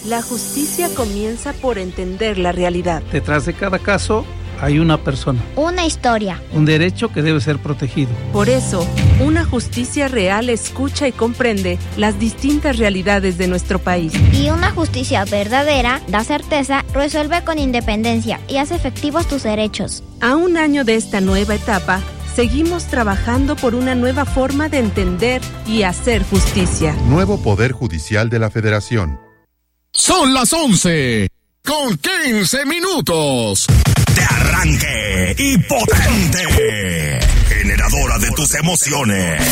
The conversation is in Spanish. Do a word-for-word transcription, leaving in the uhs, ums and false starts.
La justicia comienza por entender la realidad. Detrás de cada caso hay una persona. Una historia. Un derecho que debe ser protegido. Por eso, una justicia real escucha y comprende las distintas realidades de nuestro país. Y una justicia verdadera da certeza, resuelve con independencia y hace efectivos tus derechos. A un año de esta nueva etapa, seguimos trabajando por una nueva forma de entender y hacer justicia. Nuevo Poder Judicial de la Federación. Son las once con quince minutos. De arranque y potente. Generadora de tus emociones.